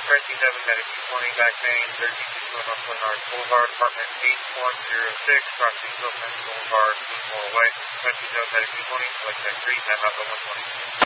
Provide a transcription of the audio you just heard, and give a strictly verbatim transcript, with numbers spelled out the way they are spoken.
twenty-seven, medic two twenty, back main, thirty-two two one one North Boulevard, apartment eight one zero six, property Silverman Boulevard, Blue White, twenty-seven, medic two twenty, select tech three, time out one twenty.